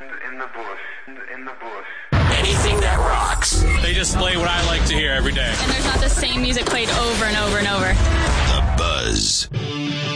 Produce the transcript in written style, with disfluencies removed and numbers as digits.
In the bush. In the bush. Anything that rocks. They just play what I like to hear every day. And there's not the same music played over and over and over. The Buzz.